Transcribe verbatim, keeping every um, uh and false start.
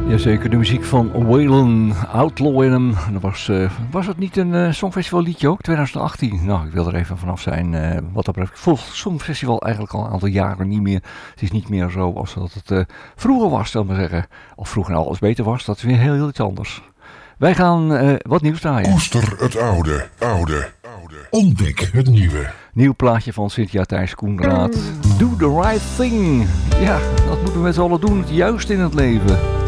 Jazeker, de muziek van Waylon, Outlaw in hem. Dat was, uh, was het niet een uh, songfestival liedje ook? twintig achttien. Nou, ik wil er even vanaf zijn. Uh, wat dat betreft, ik volg het songfestival eigenlijk al een aantal jaren niet meer. Het is niet meer zo als dat het uh, vroeger was, zal ik maar zeggen. Of vroeger nou alles beter was, dat is weer heel, heel iets anders. Wij gaan uh, wat nieuws draaien. Koester het oude, oude, oude. Ontdek het nieuwe. Nieuw plaatje van Cynthia Thijs Koenraad. Do the right thing. Ja, dat moeten we met z'n allen doen. Het juiste in het leven.